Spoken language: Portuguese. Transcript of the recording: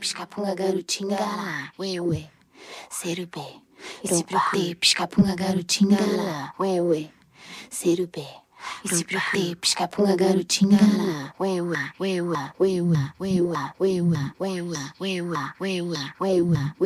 pisca-punga garotinha lá, ué, ué, ser bem. E se proteger, pisca-punga garotinha lá, ué, ué, ser bem. E se proteger, pisca-punga garotinha lá, ué, ué, ué, ué, ué, ué, ué, ué, ué, ué, ué, ué, ué, ué, ué, ué, ué.